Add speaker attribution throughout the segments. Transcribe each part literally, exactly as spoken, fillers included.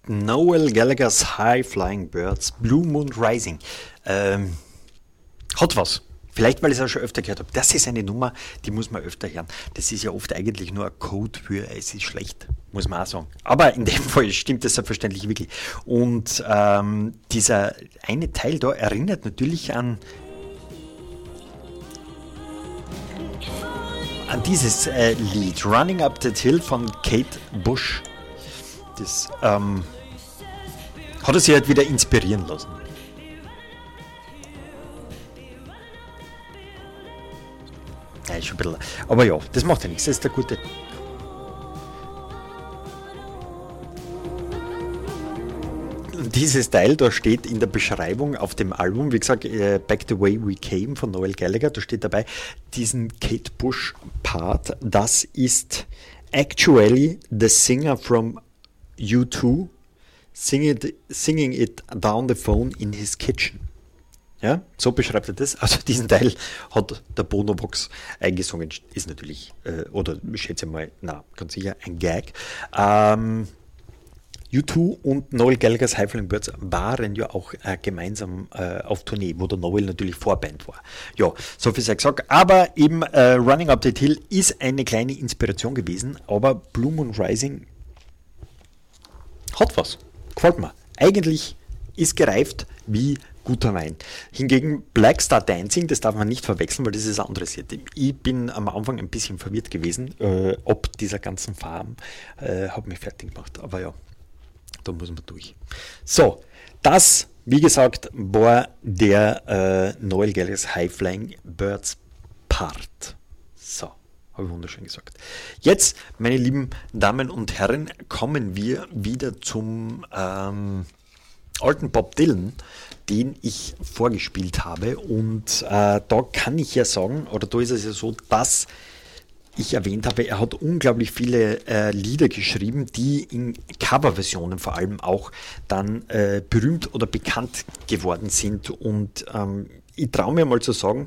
Speaker 1: Noel Gallagher's High Flying Birds, Blue Moon Rising. Ähm, hat was. Vielleicht, weil ich es auch schon öfter gehört habe. Das ist eine Nummer, die muss man öfter hören. Das ist ja oft eigentlich nur ein Code für es ist schlecht, muss man auch sagen. Aber in dem Fall stimmt das selbstverständlich wirklich. Und ähm, dieser eine Teil da erinnert natürlich an, an dieses äh, Lied, Running Up That Hill von Kate Bush. Das ähm, hat er sich halt wieder inspirieren lassen. Ja, ist schon ein bisschen. Aber ja, das macht ja nichts. Das ist der gute. Dieses Teil, da steht in der Beschreibung auf dem Album, wie gesagt, Back the Way We Came von Noel Gallagher, da steht dabei, diesen Kate Bush Part, das ist actually the singer from U two singing it, singing it down the phone in his kitchen. Ja, so beschreibt er das. Also diesen Teil hat der Bonovox eingesungen. Ist natürlich, äh, oder ich schätze mal, na, ganz sicher ein Gag. Ähm, U zwei und Noel Gallagher's High Flying Birds waren ja auch äh, gemeinsam äh, auf Tournee, wo der Noel natürlich Vorband war. Ja, so viel sei gesagt. Aber eben äh, Running Up That Hill ist eine kleine Inspiration gewesen, aber Blue Moon Rising hat was. Gefällt mir. Eigentlich ist gereift wie guter Wein. Hingegen Black Star Dancing, das darf man nicht verwechseln, weil das ist ein anderes Lied. Ich bin am Anfang ein bisschen verwirrt gewesen, äh, ob dieser ganzen Farben, äh, hat mich fertig gemacht. Aber ja, da muss man durch. So, das, wie gesagt, war der äh, Noel Gallagher's High Flying Birds Part. So, habe ich wunderschön gesagt. Jetzt, meine lieben Damen und Herren, kommen wir wieder zum ähm, alten Bob Dylan, den ich vorgespielt habe. Und äh, da kann ich ja sagen, oder da ist es ja so, dass ich erwähnt habe, er hat unglaublich viele äh, Lieder geschrieben, die in Coverversionen vor allem auch dann äh, berühmt oder bekannt geworden sind. Und ähm, ich traue mir mal zu sagen,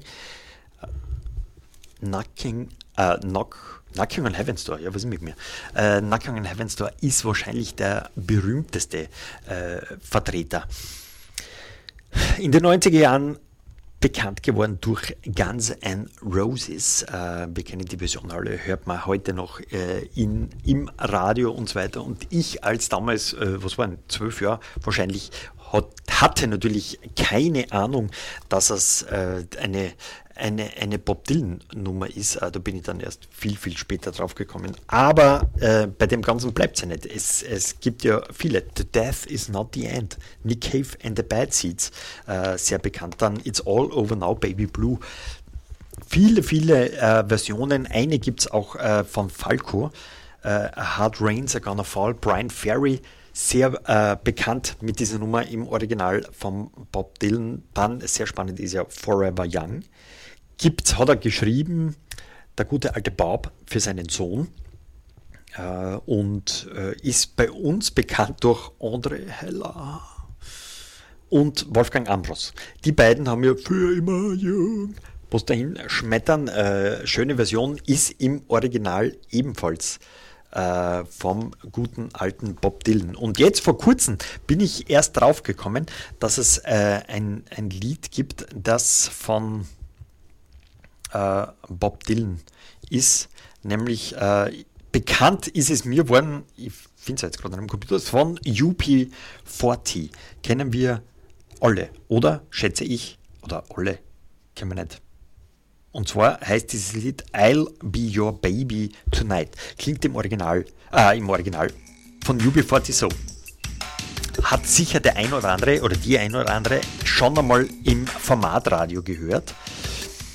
Speaker 1: Knocking, äh, Knock, Knocking on Heaven's Door, ja, was ist mit mir? Äh, Knocking on Heaven's Door ist wahrscheinlich der berühmteste äh, Vertreter. In den neunziger Jahren bekannt geworden durch Guns N' Roses. Äh, wir kennen die Version alle, hört man heute noch äh, in, im Radio und so weiter. Und ich als damals, äh, was waren, zwölf Jahre wahrscheinlich, hat, hatte natürlich keine Ahnung, dass es äh, eine, eine, eine Bob Dylan-Nummer ist. Äh, da bin ich dann erst viel, viel später drauf gekommen. Aber äh, bei dem Ganzen bleibt es ja nicht. Es, es gibt ja viele. The Death is Not the End. Nick Cave and the Bad Seeds, äh, sehr bekannt. Dann It's All Over Now, Baby Blue. Viele, viele äh, Versionen. Eine gibt es auch äh, von Falco. Äh, Hard Rains Are Gonna Fall. Brian Ferry, sehr äh, bekannt mit dieser Nummer im Original von Bob Dylan. Dann, sehr spannend ist ja Forever Young. Gibt's, hat er geschrieben, der gute alte Bob, für seinen Sohn. Äh, und äh, ist bei uns bekannt durch André Heller und Wolfgang Ambros. Die beiden haben ja für immer jung, was dahin schmettern. Äh, schöne Version ist im Original ebenfalls äh, vom guten alten Bob Dylan. Und jetzt vor kurzem bin ich erst drauf gekommen, dass es äh, ein, ein Lied gibt, das von äh, Bob Dylan ist, nämlich äh, bekannt ist es mir worden, ich finde es jetzt gerade am Computer, von U P vierzig. Kennen wir alle, oder? Schätze ich, oder alle, kennen wir nicht. Und zwar heißt dieses Lied I'll Be Your Baby Tonight. Klingt im Original, äh, im Original von U B vierzig so. Hat sicher der ein oder andere oder die ein oder andere schon einmal im Formatradio gehört.